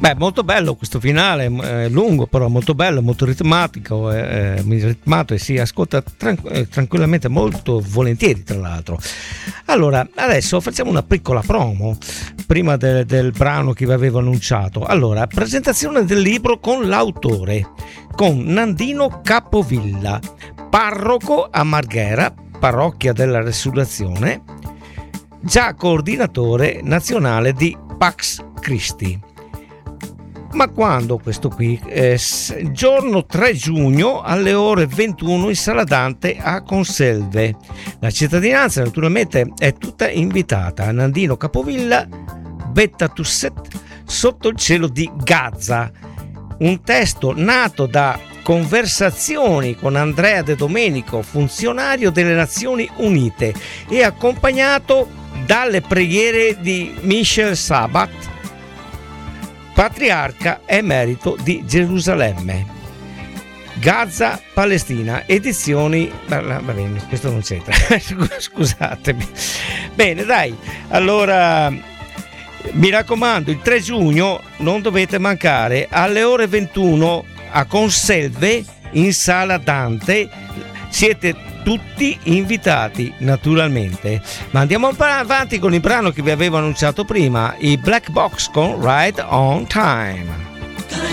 Beh, molto bello questo finale, lungo però molto bello, molto ritmato e si ascolta tranquillamente, molto volentieri tra l'altro. Allora, adesso facciamo una piccola promo prima del brano che vi avevo annunciato. Allora, presentazione del libro con l'autore, con Nandino Capovilla, parroco a Marghera, parrocchia della Resurrezione, già coordinatore nazionale di Pax Christi. Ma quando questo qui? Giorno 3 giugno alle ore 21 in Sala Dante a Conselve. La cittadinanza naturalmente è tutta invitata. Nandino Capovilla, Betta Tusset, Sotto il cielo di Gaza. Un testo nato da conversazioni con Andrea De Domenico, funzionario delle Nazioni Unite, e accompagnato dalle preghiere di Michel Sabat, patriarca emerito di Gerusalemme. Gaza, Palestina, edizioni. Va bene, questo non c'entra. Scusatemi. Bene, dai. Allora, mi raccomando, il 3 giugno non dovete mancare alle ore 21 a Conselve in Sala Dante. Siete tutti invitati naturalmente. Ma andiamo avanti con il brano che vi avevo annunciato prima, i Black Box con Right on Time.